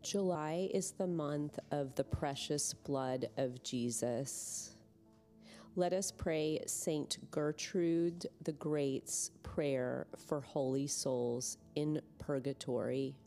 July is the month of the precious blood of Jesus. Let us pray Saint Gertrude the Great's prayer for holy souls in purgatory.